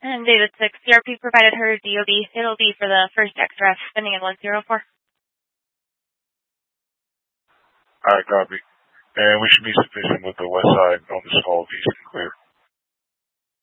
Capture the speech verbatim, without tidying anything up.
And David six, C R P provided her D O B. It'll be for the first X R F, ending in one zero four. Alright, copy. And we should be sufficient with the west side on this call, if he's clear.